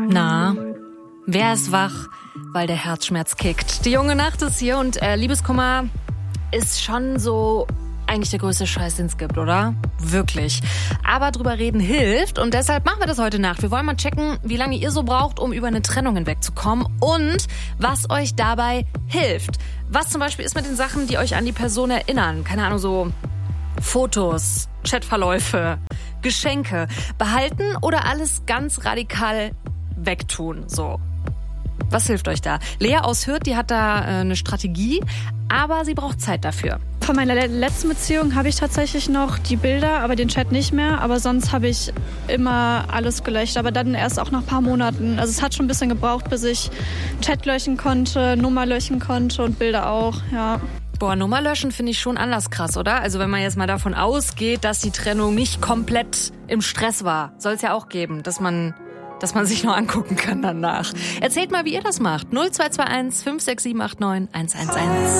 Na, wer ist wach, weil der Herzschmerz kickt? Die junge Nacht ist hier und Liebeskummer ist schon so eigentlich der größte Scheiß, den es gibt, oder? Wirklich. Aber drüber reden hilft und deshalb machen wir das heute Nacht. Wir wollen mal checken, wie lange ihr so braucht, um über eine Trennung hinwegzukommen und was euch dabei hilft. Was zum Beispiel ist mit den Sachen, die euch an die Person erinnern? Keine Ahnung, so Fotos, Chatverläufe, Geschenke. Behalten oder alles ganz radikal wegtun, so. Was hilft euch da? Lea aus Hürth, die hat da eine Strategie, aber sie braucht Zeit dafür. Von meiner letzten Beziehung habe ich tatsächlich noch die Bilder, aber den Chat nicht mehr. Aber sonst habe ich immer alles gelöscht, aber dann erst auch nach ein paar Monaten. Also es hat schon ein bisschen gebraucht, bis ich Chat löschen konnte, Nummer löschen konnte und Bilder auch, ja. Boah, Nummer löschen finde ich schon anders krass, oder? Also wenn man jetzt mal davon ausgeht, dass die Trennung nicht komplett im Stress war, soll es ja auch geben, dass man sich nur angucken kann danach. Erzählt mal, wie ihr das macht. 0221 56789 111.